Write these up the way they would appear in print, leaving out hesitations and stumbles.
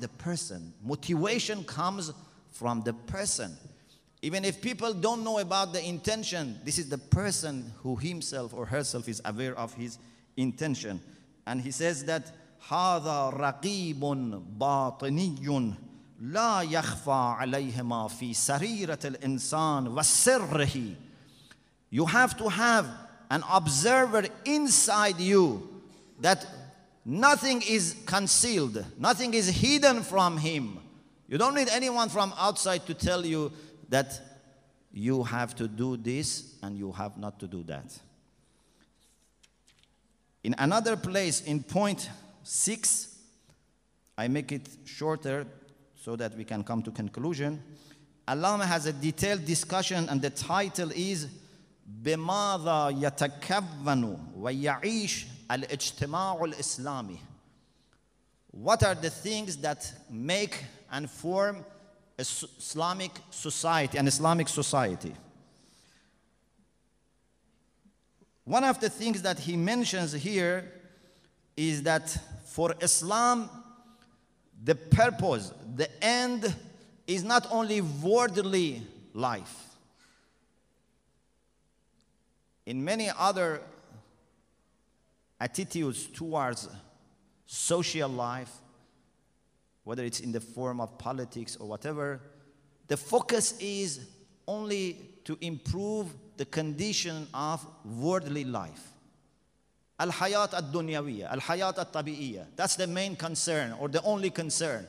the person. Motivation comes from the person. Even if people don't know about the intention, this is the person who himself or herself is aware of his intention. And he says that هذا رقيب باطني لا يخفى عليه ما في سريرة الإنسان وسره. You have to have an observer inside you, that nothing is concealed, nothing is hidden from him. You don't need anyone from outside to tell you that you have to do this and you have not to do that. In another place, in point 6, I make it shorter so that we can come to conclusion. Allama has a detailed discussion, and the title is بماذا يتكون ويعيش الاجتماع الإسلامي. What are the things that make and form an Islamic society, an Islamic society? One of the things that he mentions here is that for Islam, the purpose, the end is not only worldly life. In many other attitudes towards social life, whether it's in the form of politics or whatever, the focus is only to improve the condition of worldly life. Al-hayat ad-dunyawiyya, al-hayat at-tabi'iyya. That's the main concern, or the only concern.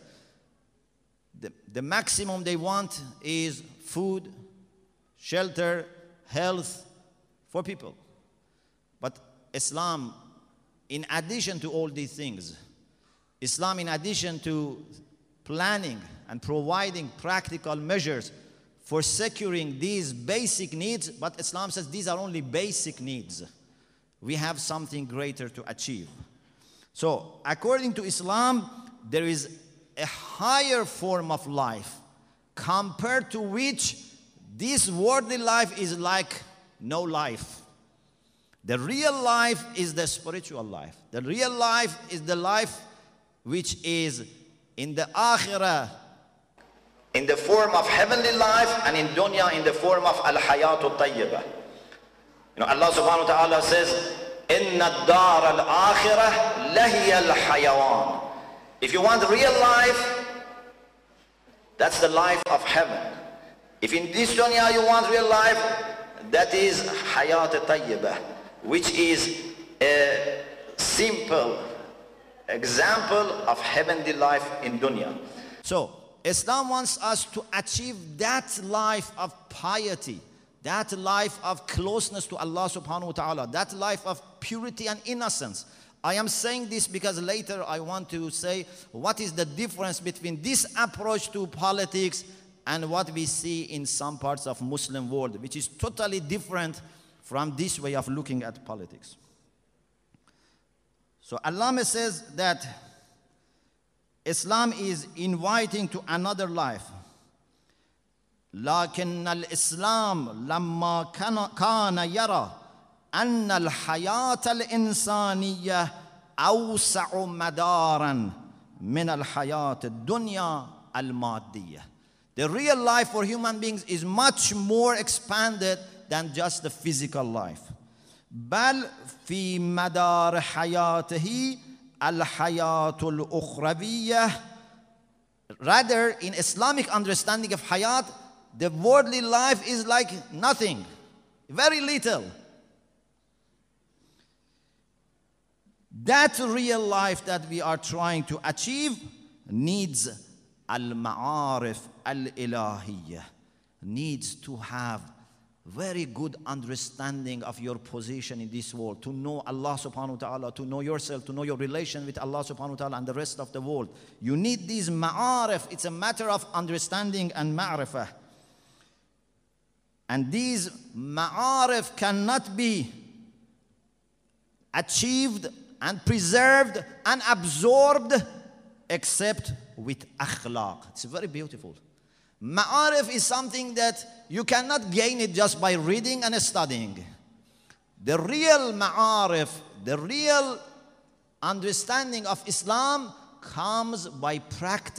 The maximum they want is food, shelter, health for people. But Islam, in addition to all these things, Islam, in addition to planning and providing practical measures for securing these basic needs, but Islam says these are only basic needs. We have something greater to achieve. So, according to Islam, there is a higher form of life compared to which this worldly life is like no life. The real life is the spiritual life. The real life is the life which is in the akhirah, in the form of heavenly life, and in dunya in the form of al-hayatu tayyibah. You know, Allah subhanahu wa ta'ala says, Inna ad-dar al-akhirah lahiya al-hayawan. If you want real life, that's the life of heaven. If in this dunya you want real life, that is hayat tayyibah, which is a simple example of heavenly life in dunya. So, Islam wants us to achieve that life of piety, that life of closeness to Allah subhanahu wa ta'ala, that life of purity and innocence. I am saying this because later I want to say what is the difference between this approach to politics and what we see in some parts of Muslim world, which is totally different from this way of looking at politics. So Allama says that Islam is inviting to another life. لكن الإسلام لما كان يرى أن الحياة الإنسانية أوسع مداراً من الحياة الدنيا المادية. The real life for human beings is much more expanded than just the physical life. بل في مدار حياته الحياة الأخروية. Rather, in Islamic understanding of hayat, the worldly life is like nothing, very little. That real life that we are trying to achieve needs al-ma'arif al-ilahiyya, needs to have very good understanding of your position in this world, to know Allah subhanahu wa ta'ala, to know yourself, to know your relation with Allah subhanahu wa ta'ala and the rest of the world. You need these ma'arif. It's a matter of understanding and ma'rifah. And these ma'arif cannot be achieved and preserved and absorbed except with akhlaq. It's very beautiful. Ma'arif is something that you cannot gain it just by reading and studying. The real ma'arif, the real understanding of Islam comes by practice.